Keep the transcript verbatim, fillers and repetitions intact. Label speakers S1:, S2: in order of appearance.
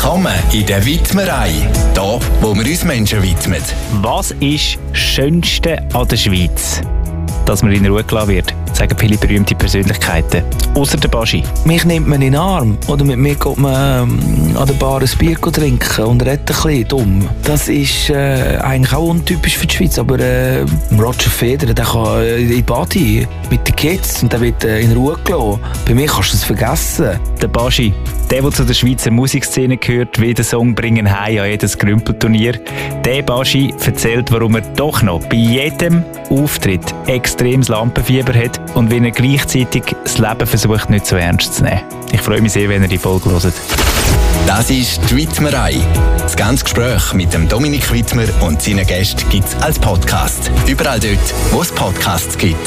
S1: Willkommen in der Widmerei, da wo wir uns Menschen widmen.
S2: Was ist das Schönste an der Schweiz? Dass man in Ruhe gelassen wird, sagen viele berühmte Persönlichkeiten. Ausser der Baschi.
S3: Mich nimmt man in den Arm. Oder mit mir geht man ähm, an der Bar ein Bier trinken und redet ein bisschen dumm. Das ist äh, eigentlich auch untypisch für die Schweiz. Aber äh, Roger Federer, der kann äh, in die Party mit den Kids und der wird äh, in Ruhe gelassen. Bei mir kannst du es vergessen.
S2: Der Baschi, der, der zu der Schweizer Musikszene gehört, wie der Song «Bringen heim» an jedes Grümpelturnier. Der Baschi erzählt, warum er doch noch bei jedem Auftritt extremes Lampenfieber hat und wie er gleichzeitig das Leben versucht, nicht so ernst zu nehmen. Ich freue mich sehr, wenn ihr die Folge hört.
S1: Das ist die Widmerei. Das ganze Gespräch mit dem Dominik Widmer und seinen Gästen gibt es als Podcast. Überall dort, wo es Podcasts gibt.